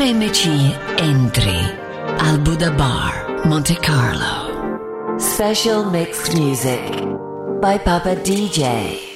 AMC Entry al Buddha Bar, Monte Carlo. Special mixed music by Papa DJ.